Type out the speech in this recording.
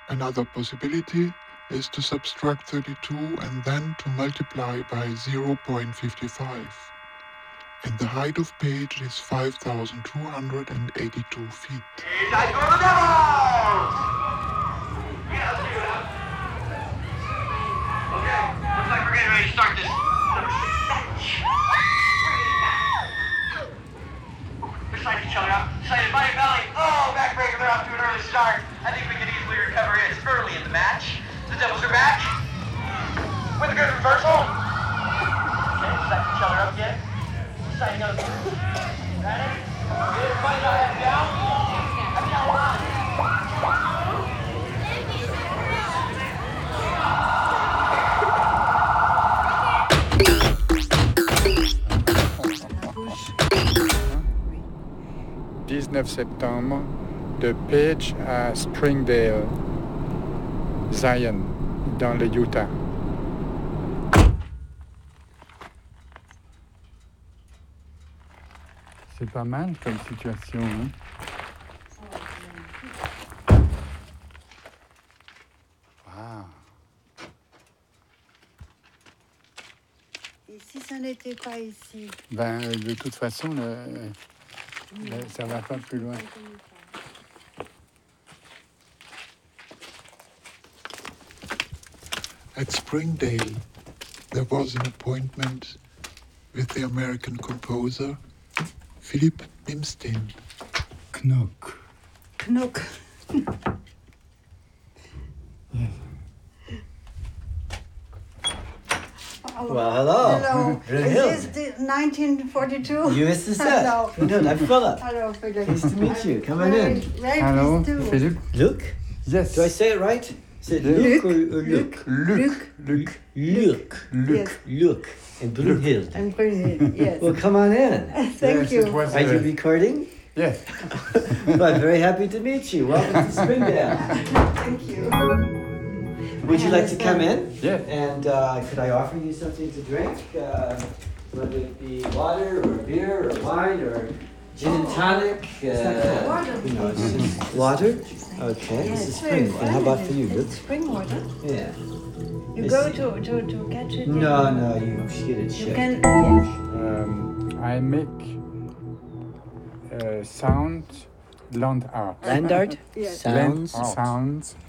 Another possibility is to subtract 32 and then to multiply by 0.55. And the height of page is 5,282 feet. Time for the Devils! Yeah, let's do it, huh? Okay, looks like we're getting ready to start this match. Beside each other, excited by your belly. Oh, backbreaker, they're off to an early start. I think we can easily recover it. It's early in the match. The Devils are back with a good reversal. Okay, psych each other up again. Signing up. Ready? Everybody got head down. Head down line. « 19 septembre, de Page à Springdale, Zion, dans le Utah. C'est pas mal comme situation, hein? Wow. Et si ça n'était pas ici? Ben, de toute façon, ça va pas plus loin. At Springdale, there was an appointment with the American composer Philip Bimstein. Knock. Knock. Well, hello. Hello. Brunhilde. Is this the 1942? You missed the set. Hello. Brunhilde, I'm Philip. Hello, Philip. Nice to meet you. Come on in. Very Hello, pleased too. Philippe. Luc? Yes. Do I say it right? Is it Luc. Luc or Luc? Luc. Luc. Yes. Luc. And Brunhilde. I'm Brunhilde, yes. Well, come on in. Thank Yes, you. it was, Are you recording? Yes. Well, I'm very happy to meet you. Welcome to Springdale. Thank you. Would you like to come in? Yes. And could I offer you something to drink? Whether it be water or beer or wine or gin and tonic. Water. You know, it's just water. Okay, Yeah, this is it's spring. very And how about fun. for you, Luc? It's spring water. Yeah. You Yes. go to catch it? No, you get it You shipped. can, yes. I make sound land art. Land art? Yes. Land Sounds? sounds